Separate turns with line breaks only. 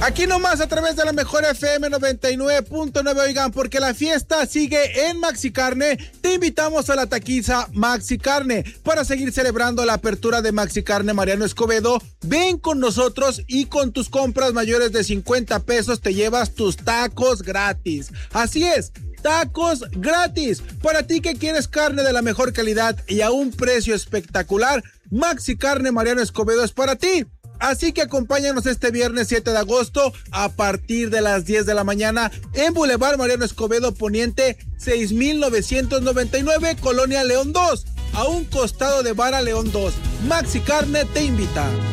Aquí nomás a través de la mejor FM 99.9, oigan, porque la fiesta sigue en Maxi Carne. Te invitamos a la taquiza Maxi Carne para seguir celebrando la apertura de Maxi Carne Mariano Escobedo. Ven con nosotros y con tus compras mayores de 50 pesos te llevas tus tacos gratis. Así es, tacos gratis. Para ti que quieres carne de la mejor calidad y a un precio espectacular, Maxi Carne Mariano Escobedo es para ti. Así que acompáñanos este viernes 7 de agosto a partir de las 10 de la mañana en Boulevard Mariano Escobedo Poniente 6999, Colonia León 2, a un costado de Vara León 2. Maxi Carne te invita.